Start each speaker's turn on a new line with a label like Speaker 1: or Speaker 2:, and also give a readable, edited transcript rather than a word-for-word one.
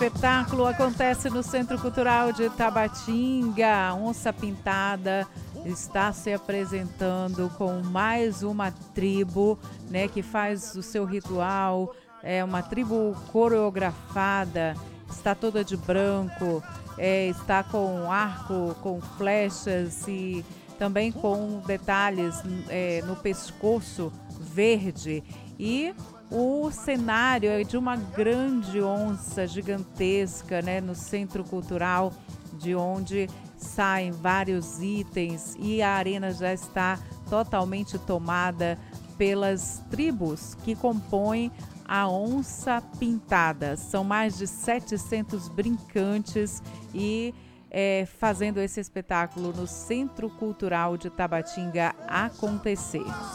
Speaker 1: espetáculo acontece no Centro Cultural de Tabatinga. Onça Pintada está se apresentando com mais uma tribo, né, que faz o seu ritual. É uma tribo coreografada, está toda de branco, está com arco, com flechas e também com detalhes no pescoço verde. E o cenário é de uma grande onça gigantesca, né, no Centro Cultural, de onde saem vários itens, e a arena já está totalmente tomada pelas tribos que compõem a Onça Pintada. São mais de 700 brincantes e fazendo esse espetáculo no Centro Cultural de Tabatinga acontecer.